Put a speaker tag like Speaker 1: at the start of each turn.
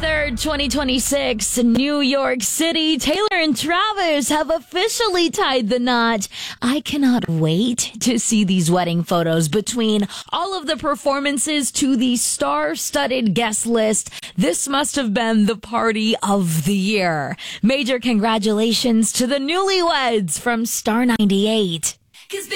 Speaker 1: 3rd, 2026, New York City. Taylor and Travis have officially tied the knot. I cannot wait to see these wedding photos between all of the performances to the star-studded guest list. This must have been the party of the year. Major congratulations to the newlyweds from Star 98.